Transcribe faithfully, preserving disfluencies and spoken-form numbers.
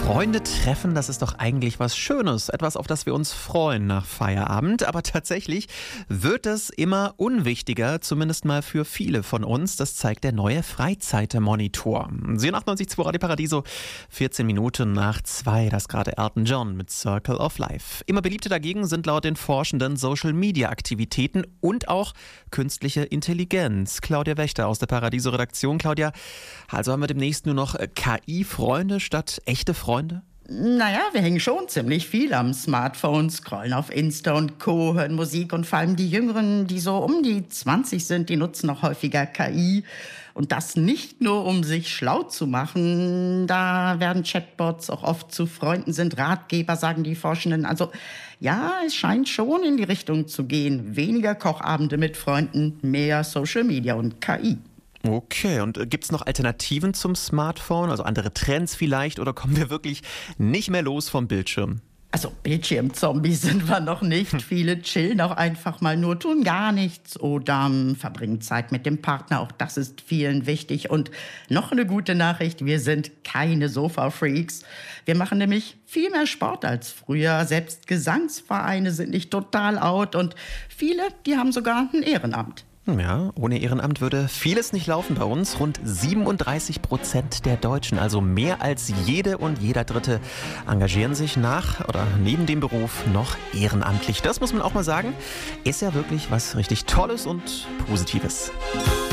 Freunde treffen, das ist doch eigentlich was Schönes, etwas, auf das wir uns freuen nach Feierabend. Aber tatsächlich wird es immer unwichtiger, zumindest mal für viele von uns. Das zeigt der neue Freizeitmonitor. Sie hören achtundneunzig Komma zwei Radio Paradiso, vierzehn Minuten nach zwei, das gerade Elton John mit Circle of Life. Immer beliebter dagegen sind laut den Forschenden Social-Media-Aktivitäten und auch künstliche Intelligenz. Claudia Wächter aus der Paradiso-Redaktion. Claudia, also haben wir demnächst nur noch K I-Freunde statt echte Freunde? Naja, wir hängen schon ziemlich viel am Smartphone, scrollen auf Insta und Co., hören Musik und vor allem die Jüngeren, die so um die zwanzig sind, die nutzen noch häufiger K I. Und das nicht nur, um sich schlau zu machen. Da werden Chatbots auch oft zu Freunden, sind Ratgeber, sagen die Forschenden. Also ja, es scheint schon in die Richtung zu gehen. Weniger Kochabende mit Freunden, mehr Social Media und K I. Okay, und gibt es noch Alternativen zum Smartphone, also andere Trends vielleicht, oder kommen wir wirklich nicht mehr los vom Bildschirm? Also Bildschirmzombies sind wir noch nicht. Hm. Viele chillen auch einfach mal nur, tun gar nichts oder um, verbringen Zeit mit dem Partner. Auch das ist vielen wichtig. Und noch eine gute Nachricht, wir sind keine Sofa-Freaks. Wir machen nämlich viel mehr Sport als früher. Selbst Gesangsvereine sind nicht total out und viele, die haben sogar ein Ehrenamt. Ja, ohne Ehrenamt würde vieles nicht laufen bei uns. Rund siebenunddreißig Prozent der Deutschen, also mehr als jede und jeder Dritte, engagieren sich nach oder neben dem Beruf noch ehrenamtlich. Das muss man auch mal sagen, ist ja wirklich was richtig Tolles und Positives.